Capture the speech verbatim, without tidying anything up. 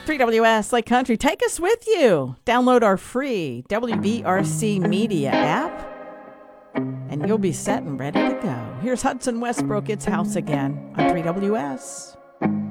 three W S Lake Country. Take us with you. Download our free W B R C Media app, and you'll be set and ready to go. Here's Hudson Westbrook, It's House Again on three W S.